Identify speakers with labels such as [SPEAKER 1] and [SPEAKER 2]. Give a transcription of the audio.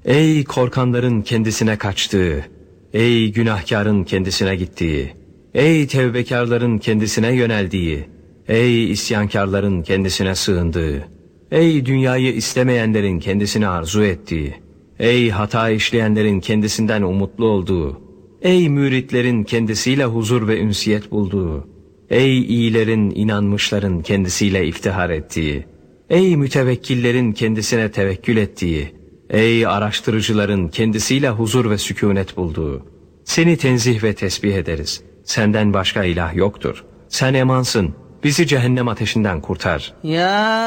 [SPEAKER 1] Ey korkanların kendisine kaçtığı, ey günahkarın kendisine gittiği, ey tevbekarların kendisine yöneldiği, ey isyankarların kendisine sığındığı, ey dünyayı istemeyenlerin kendisine arzu ettiği, ey hata işleyenlerin kendisinden umutlu olduğu, ey müritlerin kendisiyle huzur ve ünsiyet bulduğu, ey iyilerin, inanmışların kendisiyle iftihar ettiği, ey mütevekkillerin kendisine tevekkül ettiği, ey araştırıcıların kendisiyle huzur ve sükûnet bulduğu, seni tenzih ve tesbih ederiz. Senden başka ilah yoktur. Sen emansın. Bizi cehennem ateşinden kurtar.
[SPEAKER 2] Ya